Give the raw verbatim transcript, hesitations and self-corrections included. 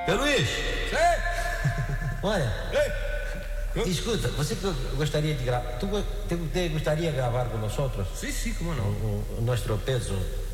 Seu Luiz! Sim! Olha, Ei. escuta, você que gostaria de gravar, tu, te, te gostaria de gravar com nós outros? Sim, sim, como não? O, o nosso peso